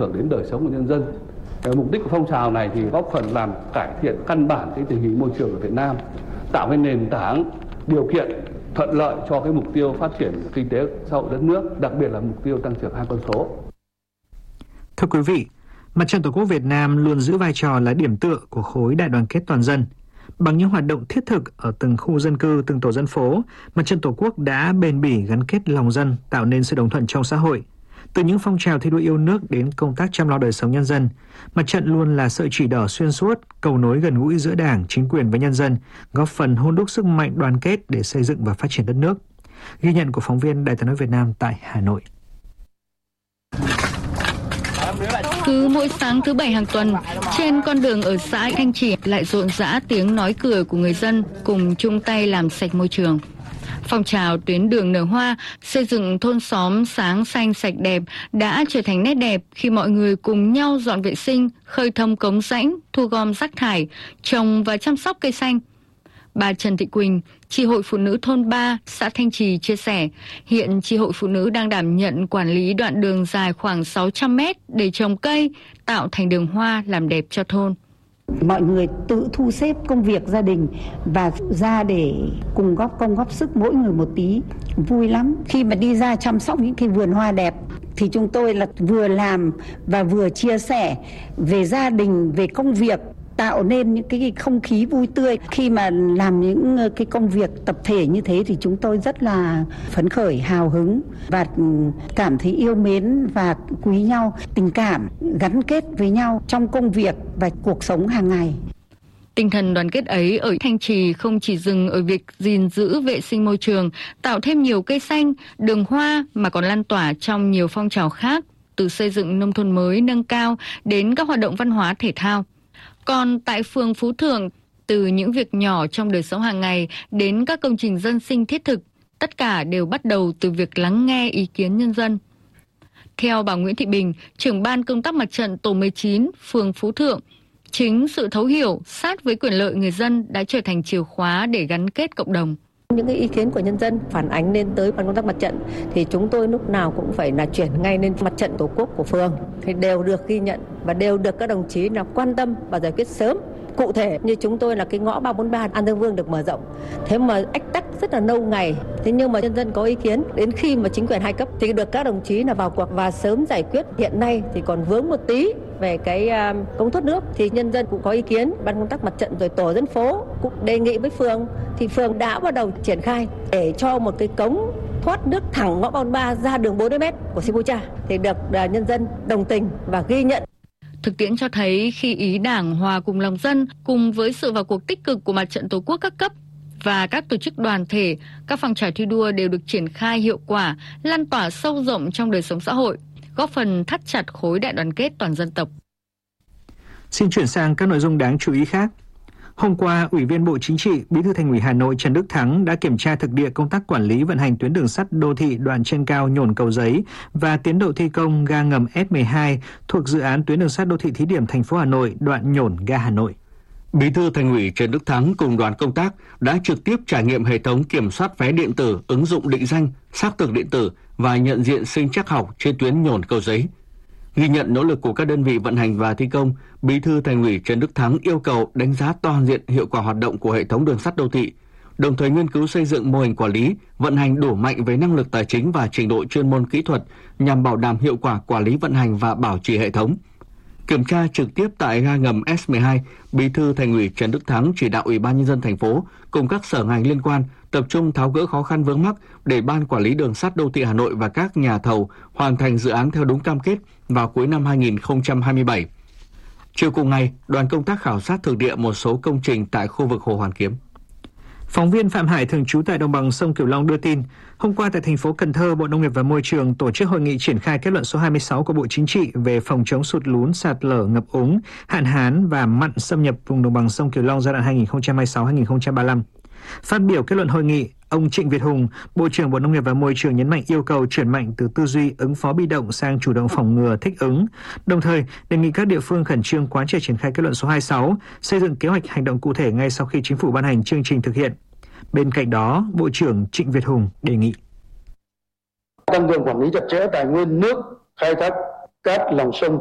hưởng đến đời sống của nhân dân. Mục đích của phong trào này thì góp phần làm cải thiện căn bản cái tình hình môi trường ở Việt Nam, tạo cái nền tảng điều kiện thuận lợi cho cái mục tiêu phát triển kinh tế xã hội đất nước, đặc biệt là mục tiêu tăng trưởng 2 con số. Thưa quý vị, Mặt trận Tổ quốc Việt Nam luôn giữ vai trò là điểm tựa của khối đại đoàn kết toàn dân. Bằng những hoạt động thiết thực ở từng khu dân cư, từng tổ dân phố, Mặt trận Tổ quốc đã bền bỉ gắn kết lòng dân, tạo nên sự đồng thuận trong xã hội. Từ những phong trào thi đua yêu nước đến công tác chăm lo đời sống nhân dân, Mặt trận luôn là sợi chỉ đỏ xuyên suốt, cầu nối gần gũi giữa Đảng, chính quyền với nhân dân, góp phần hôn đúc sức mạnh đoàn kết để xây dựng và phát triển đất nước. Ghi nhận của phóng viên Đài Tiếng nói Việt Nam tại Hà Nội. Cứ mỗi sáng thứ Bảy hàng tuần, trên con đường ở xã Thanh Trì lại rộn rã tiếng nói cười của người dân cùng chung tay làm sạch môi trường. Phong trào tuyến đường nở hoa, xây dựng thôn xóm sáng xanh sạch đẹp đã trở thành nét đẹp khi mọi người cùng nhau dọn vệ sinh, khơi thông cống rãnh, thu gom rác thải, trồng và chăm sóc cây xanh. Bà Trần Thị Quỳnh, chi hội phụ nữ thôn 3, xã Thanh Trì chia sẻ, hiện chi hội phụ nữ đang đảm nhận quản lý đoạn đường dài khoảng 600 mét để trồng cây, tạo thành đường hoa làm đẹp cho thôn. Mọi người tự thu xếp công việc gia đình và ra để cùng góp công góp sức mỗi người một tí, vui lắm. Khi mà đi ra chăm sóc những cái vườn hoa đẹp thì chúng tôi là vừa làm và vừa chia sẻ về gia đình, về công việc, tạo nên những cái không khí vui tươi. Khi mà làm những cái công việc tập thể như thế thì chúng tôi rất là phấn khởi, hào hứng và cảm thấy yêu mến và quý nhau, tình cảm gắn kết với nhau trong công việc và cuộc sống hàng ngày. Tinh thần đoàn kết ấy ở Thanh Trì không chỉ dừng ở việc gìn giữ vệ sinh môi trường, tạo thêm nhiều cây xanh, đường hoa mà còn lan tỏa trong nhiều phong trào khác, từ xây dựng nông thôn mới nâng cao đến các hoạt động văn hóa thể thao. Còn tại phường Phú Thượng, từ những việc nhỏ trong đời sống hàng ngày đến các công trình dân sinh thiết thực, tất cả đều bắt đầu từ việc lắng nghe ý kiến nhân dân. Theo bà Nguyễn Thị Bình, trưởng ban công tác mặt trận tổ 19, phường Phú Thượng, chính sự thấu hiểu, sát với quyền lợi người dân đã trở thành chìa khóa để gắn kết cộng đồng. Những cái ý kiến của nhân dân phản ánh lên tới ban công tác mặt trận thì chúng tôi lúc nào cũng phải là chuyển ngay lên mặt trận tổ quốc của phường thì đều được ghi nhận và đều được các đồng chí là quan tâm và giải quyết sớm. Cụ thể như chúng tôi là cái ngõ 343 An Dương Vương được mở rộng, thế mà ách tắc rất là lâu ngày, thế nhưng mà nhân dân có ý kiến đến khi mà chính quyền hai cấp thì được các đồng chí là vào cuộc và sớm giải quyết. Hiện nay thì còn vướng một tí về cái cống thoát nước thì nhân dân cũng có ý kiến, ban công tác mặt trận rồi tổ dân phố cũng đề nghị với phường thì phường đã bắt đầu triển khai để cho một cái cống thoát nước thẳng ngõ 33 ra đường 40m của Sibucha thì được nhân dân đồng tình và ghi nhận. Thực tiễn cho thấy khi ý Đảng hòa cùng lòng dân, cùng với sự vào cuộc tích cực của mặt trận Tổ quốc các cấp và các tổ chức đoàn thể, các phong trào thi đua đều được triển khai hiệu quả, lan tỏa sâu rộng trong đời sống xã hội, góp phần thắt chặt khối đại đoàn kết toàn dân tộc. Xin chuyển sang các nội dung đáng chú ý khác. Hôm qua, Ủy viên Bộ Chính trị, Bí thư Thành ủy Hà Nội Trần Đức Thắng đã kiểm tra thực địa công tác quản lý vận hành tuyến đường sắt đô thị đoạn trên cao Nhổn - Cầu Giấy và tiến độ thi công ga ngầm S12 thuộc dự án tuyến đường sắt đô thị thí điểm thành phố Hà Nội đoạn Nhổn ga Hà Nội. Bí thư Thành ủy Trần Đức Thắng cùng đoàn công tác đã trực tiếp trải nghiệm hệ thống kiểm soát vé điện tử, ứng dụng định danh, xác thực điện tử và nhận diện sinh trắc học trên tuyến Nhổn - Cầu Giấy. Ghi nhận nỗ lực của các đơn vị vận hành và thi công, Bí thư Thành ủy Trần Đức Thắng yêu cầu đánh giá toàn diện hiệu quả hoạt động của hệ thống đường sắt đô thị, đồng thời nghiên cứu xây dựng mô hình quản lý, vận hành đủ mạnh về năng lực tài chính và trình độ chuyên môn kỹ thuật nhằm bảo đảm hiệu quả quản lý vận hành và bảo trì hệ thống. Kiểm tra trực tiếp tại ga ngầm S12, Bí thư Thành ủy Trần Đức Thắng chỉ đạo Ủy ban Nhân dân thành phố cùng các sở ngành liên quan tập trung tháo gỡ khó khăn vướng mắc để Ban Quản lý Đường sắt Đô thị Hà Nội và các nhà thầu hoàn thành dự án theo đúng cam kết vào cuối năm 2027. Chiều cùng ngày, đoàn công tác khảo sát thực địa một số công trình tại khu vực Hồ Hoàn Kiếm. Phóng viên Phạm Hải thường trú tại đồng bằng sông Cửu Long đưa tin, hôm qua tại thành phố Cần Thơ, Bộ Nông nghiệp và Môi trường tổ chức hội nghị triển khai kết luận số 26 của Bộ Chính trị về phòng chống sụt lún, sạt lở, ngập úng, hạn hán và mặn xâm nhập vùng đồng bằng sông Cửu Long giai đoạn 2026-2035. Phát biểu kết luận hội nghị, ông Trịnh Việt Hùng, Bộ trưởng Bộ Nông nghiệp và Môi trường nhấn mạnh yêu cầu chuyển mạnh từ tư duy ứng phó bị động sang chủ động phòng ngừa thích ứng, đồng thời đề nghị các địa phương khẩn trương quán triệt triển khai kết luận số 26, xây dựng kế hoạch hành động cụ thể ngay sau khi chính phủ ban hành chương trình thực hiện. Bên cạnh đó, Bộ trưởng Trịnh Việt Hùng đề nghị tăng cường quản lý chặt chẽ tài nguyên nước, khai thác cát lòng sông